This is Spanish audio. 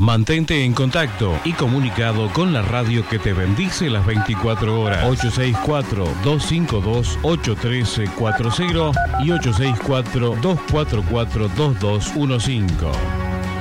Mantente en contacto y comunicado con la radio que te bendice las 24 horas. 864-252-8340 y 864-244-2215.